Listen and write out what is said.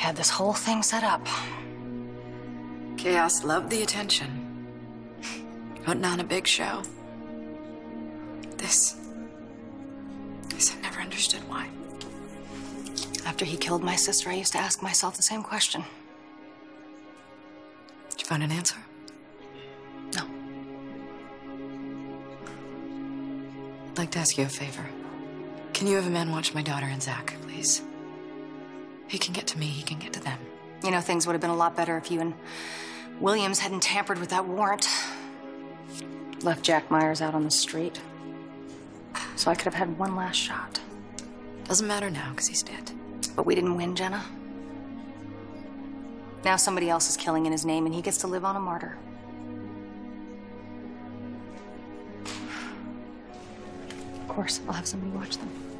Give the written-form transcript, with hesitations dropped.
Had this whole thing set up. Chaos loved the attention. Putting on a big show. This, I never understood why. After he killed my sister, I used to ask myself the same question. Did you find an answer? No. I'd like to ask you a favor. Can you have a man watch my daughter and Zach, please? He can get to me, he can get to them. You know, things would have been a lot better if you and Williams hadn't tampered with that warrant. Left Jack Myers out on the street. So I could have had one last shot. Doesn't matter now, because he's dead. But we didn't win, Jenna. Now somebody else is killing in his name, and he gets to live on a martyr. Of course, I'll have somebody watch them.